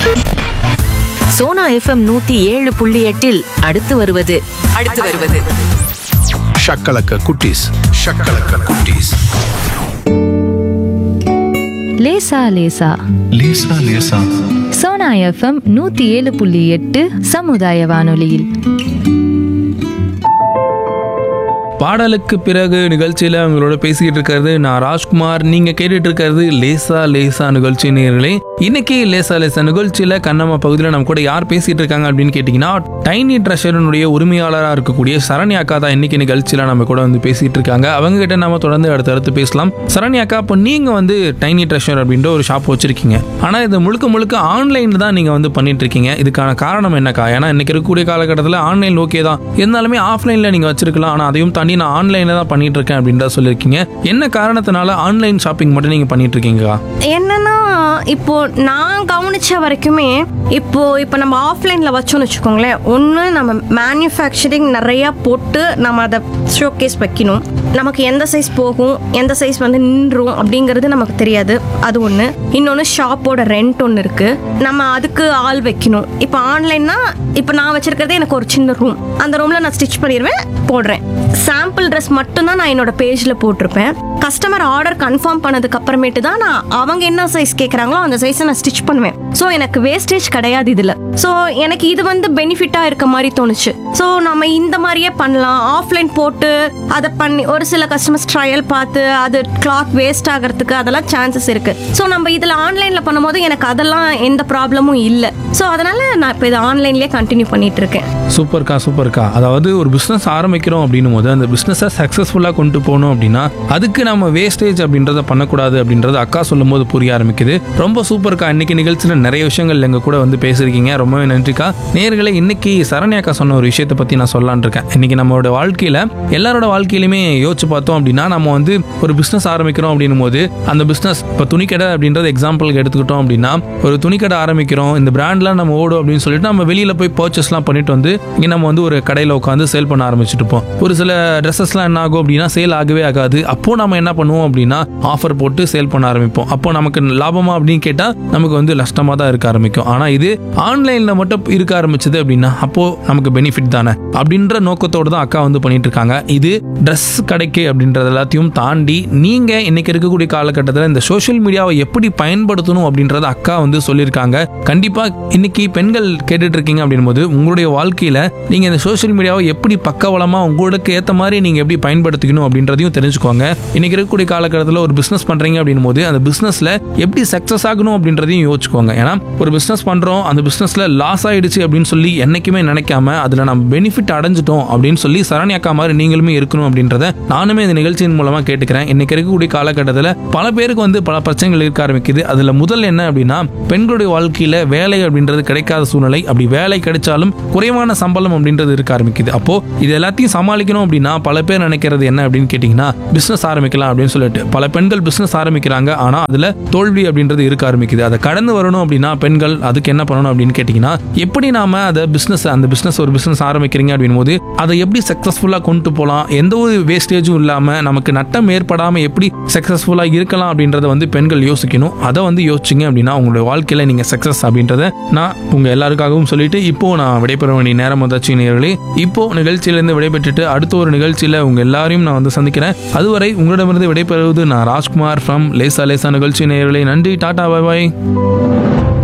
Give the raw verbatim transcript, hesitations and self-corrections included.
Sona FM நூத்தி ஏழு புள்ளி எட்டில் அடுத்து வருவது அடுத்து வருவது ஷக்கலக்க குட்டீஸ் ஷக்கலக்க குட்டீஸ். லேசா லேசா லேசா லேசா சோனா எஃப்எம் நூத்தி ஏழு புள்ளி எட்டு சமுதாய வானொலியில். பாடலுக்கு பிறகு நிகழ்ச்சியில் அவங்களோட பேசிக்கிட்டு இருக்கிறது நான் ராஜ்குமார். நீங்க கேட்டுட்டு இருக்கிறது லேசா லேசா நிகழ்ச்சி நேயர்களே. இன்னைக்கு லேசா லேசா நிகழ்ச்சியில கண்ணம்மா பகுதியில் நம்ம கூட யார் பேசிட்டு இருக்காங்க அப்படின்னு கேட்டீங்கன்னா, டைனி ட்ரெஷரனுடைய உரிமையாளராக இருக்கக்கூடிய சரண்யா அக்கா தான் இன்னைக்கு நிகழ்ச்சியில நம்ம கூட வந்து பேசிட்டு இருக்காங்க. அவங்க கிட்ட நம்ம தொடர்ந்து அடுத்தடுத்து பேசலாம். சரண்யா அக்கா, இப்போ நீங்க வந்து டைனி ட்ரெஷர் அப்படின்ற ஒரு ஷாப் வச்சிருக்கீங்க. ஆனா இது முழுக்க முழுக்க ஆன்லைன் தான் நீங்க வந்து பண்ணிட்டு இருக்கீங்க. இதுக்கான காரணம் என்னக்கா? ஏன்னா இன்னைக்கு இருக்கக்கூடிய காலகட்டத்தில் ஆன்லைன் ஓகே தான், இருந்தாலுமே ஆஃப்லைன்ல நீங்க வச்சிருக்கலாம். ஆனா அதையும் தாண்டி நான் ஆன்லைன்ல தான் பண்ணிட்டு இருக்கேன் அப்படின்றத சொல்லியிருக்கீங்க. என்ன காரணத்தினால ஆன்லைன் ஷாப்பிங் மட்டும் நீங்க பண்ணிட்டு இருக்கீங்களா? என்னன்னா, இப்போ நான் கவனிச்ச வரைக்குமே இப்போ இப்போ நம்ம ஆஃப்லைன்ல வச்சோம்னு வச்சுக்கோங்களேன், ஒன்று நம்ம மேனுஃபேக்சரிங் நிறையா போட்டு நம்ம அதை ஷோகேஸ் வைக்கணும். நமக்கு எந்த சைஸ் போகும், எந்த சைஸ் வந்து நின்றும் அப்படிங்கிறது நமக்கு தெரியாது. அது ஒன்று. இன்னொன்று, ஷாப்போட ரெண்ட் ஒன்று இருக்கு, நம்ம அதுக்கு ஆள் வைக்கணும். இப்போ ஆன்லைன்னா இப்போ நான் வச்சிருக்கிறது எனக்கு ஒரு சின்ன ரூம், அந்த ரூம்ல நான் ஸ்டிச் பண்ணிடுவேன், போடுறேன். சாம்பிள் ட்ரெஸ் மட்டும்தான் நான் என்னோட பேஜில் போட்டிருப்பேன். கஸ்டமர் ஆர்டர் கன்ஃபார்ம் பண்ணதுக்கு அப்புறமேட்டு தான் நான் அவங்க என்ன சைஸ் கேட்குறாங்களோ அந்த சைஸை நான் ஸ்டிச் பண்ணுவேன். ஸோ எனக்கு வேஸ்டேஜ் கிடையாது இதில். ஸோ எனக்கு இது வந்து பெனிஃபிட்டாக இருக்க மாதிரி தோணுச்சு. ஸோ நம்ம இந்த மாதிரியே பண்ணலாம். ஆஃப்லைன் போட்டு அதை பண்ணி ஒரு சில கஸ்டமர்ஸ் ட்ரையல் பார்த்து அது கிளாத் வேஸ்ட் ஆகிறதுக்கு அதெல்லாம் சான்சஸ் இருக்கு. ஸோ நம்ம இதில் ஆன்லைனில் பண்ணும்போது எனக்கு அதெல்லாம் எந்த ப்ராப்ளமும் இல்லை. ஸோ அதனால நான் இப்போ இது ஆன்லைன்லேயே கண்டினியூ பண்ணிட்டு இருக்கேன். சூப்பர்க்கா சூப்பர்க்கா. அதாவது ஒரு பிஸ்னஸ் ஆரம்பிக்கிறோம் அப்படின்னும் போது அந்த பிஸ்னஸை சக்ஸஸ்ஃபுல்லாக கொண்டு போகணும் அப்படின்னா அதுக்கு நம்ம வேஸ்டேஜ் அப்படின்றத பண்ணக்கூடாது அப்படின்றத அக்கா சொல்லும் போது புரிய ஆரம்பிக்குது. ரொம்ப சூப்பர்க்கா. இன்னைக்கு நிகழ்ச்சியில் நிறைய விஷயங்கள் எங்க கூட வந்து பேசியிருக்கீங்க. ரொம்பவே நன்றிக்கா. நேயர்களே, இன்னைக்கு சரண்யா அக்கா சொன்ன ஒரு விஷயத்தை பற்றி நான் சொல்லலான் இருக்கேன். இன்னைக்கு நம்மளோட வாழ்க்கையில் எல்லாரோட வாழ்க்கையிலுமே யோசிச்சு பார்த்தோம் அப்படின்னா, நம்ம வந்து ஒரு பிஸ்னஸ் ஆரம்பிக்கிறோம் அப்படின்னும் போது அந்த பிஸ்னஸ் இப்போ துணிக்கடை அப்படின்றது எக்ஸாம்பிளுக்கு எடுத்துக்கிட்டோம் அப்படின்னா, ஒரு துணிக்கடை ஆரம்பிக்கிறோம், இந்த பிராண்ட்லாம் நம்ம ஓடும் அப்படின்னு சொல்லிட்டு நம்ம வெளியில் போய் பர்ச்சேஸ்லாம் பண்ணிட்டு வந்து இங்கே நம்ம வந்து ஒரு கடையில் உட்காந்து சேல் பண்ண ஆரம்பிச்சுட்டு இருப்போம். ஒரு சில ட்ரெஸ்ஸஸ்லாம் என்ன ஆகும் அப்படின்னா சேல் ஆகவே ஆகாது. அப்போ நம்ம என்ன பண்ணுவோம் அப்படின்னா ஆஃபர் போட்டு சேல் பண்ண ஆரம்பிப்போம். அப்போ நமக்கு லாபமா அப்படின்னு கேட்டால் நமக்கு வந்து நஷ்டமாக தான் இருக்க ஆரம்பிக்கும். ஆனால் இது ஆன்லைனில் மட்டும் இருக்க ஆரம்பிச்சது அப்படின்னா அப்போ நமக்கு பெனிஃபிட் தானே அப்படின்ற நோக்கத்தோடு தான் அக்கா வந்து பண்ணிட்டு இருக்காங்க. இது ட்ரெஸ் கடைக்கு அப்படின்றது எல்லாத்தையும் தாண்டி நீங்க இன்னைக்கு இருக்கக்கூடிய காலகட்டத்தில் இந்த சோஷியல் மீடியாவை எப்படி பயன்படுத்தணும் அப்படின்றத அக்கா வந்து சொல்லியிருக்காங்க. கண்டிப்பா இன்னைக்கு பெண்கள் கேட்டுட்டு இருக்கீங்க அப்படின் போது உங்களுடைய வாழ்க்கையில நீங்க இந்த சோஷியல் மீடியாவை எப்படி பக்கவளமா உங்களுக்கு ஏற்ற மாதிரி நீங்க எப்படி பயன்படுத்திக்கணும் அப்படின்றதையும் தெரிஞ்சுக்கோங்க. இன்னைக்கு இருக்கக்கூடிய காலகட்டத்தில் ஒரு பிசினஸ் பண்றீங்க அப்படின் போது அந்த பிசினஸ்ல எப்படி சக்சஸ் ஆகணும் அப்படின்றதையும் யோசிச்சுக்கோங்க. ஏன்னா ஒரு பிசினஸ் பண்றோம், அந்த பிசினஸ்ல லாஸ் ஆயிடுச்சு அப்படின்னு சொல்லி என்னைக்குமே நினைக்காம அதுல நம்ம பெனிஃபிட் அடைஞ்சிட்டோம் அப்படின்னு சொல்லி சரண்யா அக்கா மாதிரி நீங்களுமே இருக்கணும் அப்படின்றத நானுமே இந்த நிகழ்ச்சியின் மூலமா கேட்டுக்கிறேன். இன்னைக்கு இருக்கக்கூடிய காலகட்டத்தில் பல பேருக்கு வந்து பல பிரச்சனைகள் இருக்க ஆரம்பிக்குது. அதுல முதல் என்ன அப்படின்னா பெண்களுடைய வாழ்க்கையில வேலை அப்படின்றது கிடைக்காத சூழ்நிலை. அப்படி வேலை கிடைச்சாலும் குறைவான சம்பளம் அப்படின்றது இருக்க ஆரம்பிக்குது. அப்போ இது எல்லாத்தையும் சமாளிக்கணும் அப்படின்னா பல பேர் நினைக்கிறது என்ன அப்படின்னு கேட்டீங்கன்னா பிசினஸ் ஆரம்பிக்கலாம் அப்படின்னு சொல்லிட்டு பல பெண்கள் பிசினஸ் ஆரம்பிக்கிறாங்க. ஆனா அதுல தோல்வி அப்படின்றது இருக்க ஆரம்பிக்குது. அதை கடந்து வரணும் அப்படின்னா பெண்கள் அதுக்கு என்ன பண்ணணும் அப்படின்னு கேட்டீங்கன்னா எப்படி நாம அதை பிசினஸ் அந்த பிசினஸ் ஒரு பிசினஸ் ஆரம்பிக்கிறீங்க அப்படின் போது அதை எப்படி சக்சஸ்ஃபுல்லா கொண்டு போகலாம், எந்த ஒரு வேஸ்டேஜும் இல்லாம நமக்கு நட்டம் ஏற்படாம எப்படி சக்சஸ்ஃபுல்லா இருக்கலாம் அப்படின்றத வந்து பெண்கள் யோசிக்கணும். அதை வந்து யோசிச்சிங்க அப்படின்னா உங்களுடைய வாழ்க்கையில நீங்க சக்சஸ் அப்படின்றத நான் உங்க எல்லாருக்காகவும் சொல்லிட்டு இப்போ நான் விடைபெற வேண்டிய நேரம் வந்தாச்சு நேயர்களே. இப்போ நிகழ்ச்சியிலிருந்து விடைபெற்றுட்டு அடுத்த ஒரு நிகழ்ச்சியில உங்க எல்லாரையும் நான் வந்து சந்திக்கிறேன். அதுவரை உங்களிடமிருந்து விடைபெறுவது நான் ராஜ்குமார் ஃப்ரம் லேசா லேசா நிகழ்ச்சி நேயர்களே. நன்றி, டாடா, பாய் பாய்.